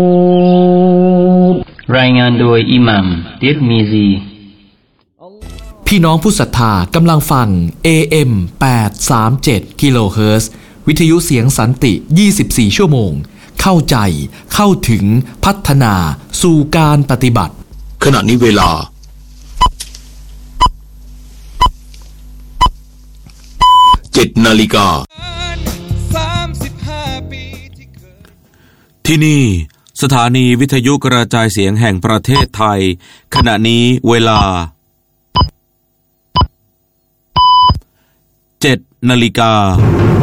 รายงานโดยอิหมัมติรมิซีพี่น้องผู้ศรัทธากำลังฟัง AM 837 กิโลเฮิรตซ์วิทยุเสียงสันติ24ชั่วโมงเข้าใจเข้าถึงพัฒนาสู่การปฏิบัติขณะนี้เวลา 7 นาฬิกาที่นี่สถานีวิทยุกระจายเสียงแห่งประเทศไทยขณะนี้เวลา 7 นาฬิกา